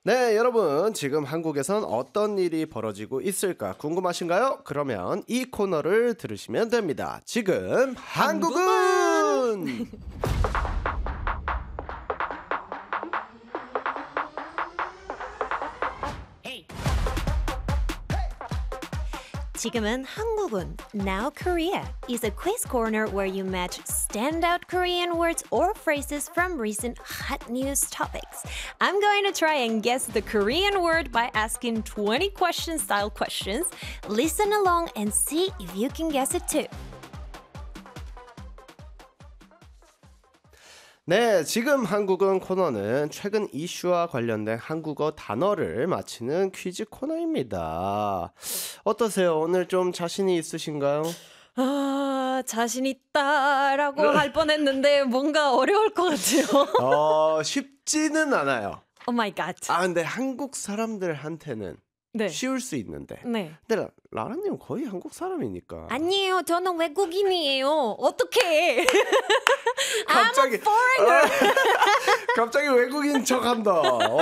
네, 여러분 지금 한국에선 어떤 일이 벌어지고 있을까 궁금하신가요? 그러면 이 코너를 들으시면 됩니다. 지금 한국은 지금은 한국은 Now Korea is a quiz corner where you match standout Korean words or phrases from recent hot news topics. I'm going to try and guess the Korean word by asking 20 question style questions. Listen along and see if you can guess it too. 네, 지금 한국은 코너는 최근 이슈와 관련된 한국어 단어를 맞히는 퀴즈 코너입니다. 어떠세요? 오늘 좀 자신이 있으신가요? 자신 있다라고 할 뻔했는데 뭔가 어려울 것 같아요. 쉽지는 않아요. Oh my god. 근데 한국 사람들한테는 네. 쉬울 수 있는데. 네. 근데 라라님 거의 한국 사람이니까. 아니에요. 저는 외국인이에요. 어떡해. 갑자기 I'm a foreigner. 갑자기 외국인 척한다.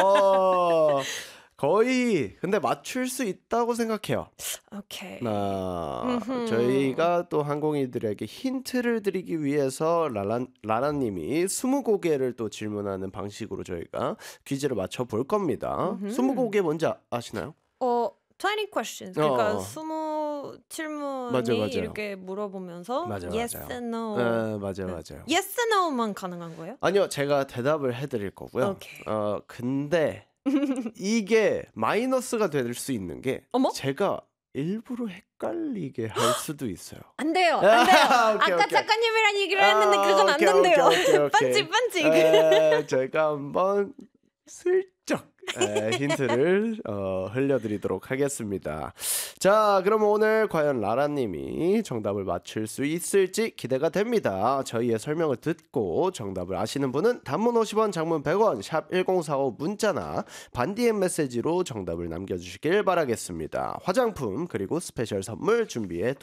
거의 근데 맞출 수 있다고 생각해요. 오케이. 저희가 또 한국인들에게 힌트를 드리기 위해서 라라님이 20곡을 또 질문하는 방식으로 저희가 퀴즈를 맞춰볼 겁니다. 20곡이 뭔지 아시나요? 20 questions. 그러니까 20질문이 맞아. 이렇게 물어보면서 yes 맞아요. and no. 맞아요. yes and no만 가능한 거예요? 아니요, 제가 대답을 해드릴 거고요. 오케이. 근데 이게 마이너스가 될 수 있는 게 어머? 제가 일부러 헷갈리게 할 수도 있어요. 안 돼요. 안 돼요. 오케이, 아까 오케이. 작가님이랑 얘기를 했는데 그건 안 오케이, 된대요. 오케이. 반칙. 제가 한번 슬쩍 힌트를 흘려드리도록 하겠습니다. 자, 그럼 오늘 과연 라라님이 정답을 맞출 수 있을지 기대가 됩니다. 저희의 설명을 듣고 정답을 아시는 분은 단문 50원, 장문 100원, 샵 1045 문자나 반디엠 메시지로 정답을 남겨주시길 바라겠습니다. 화장품 그리고 스페셜 선물 준비해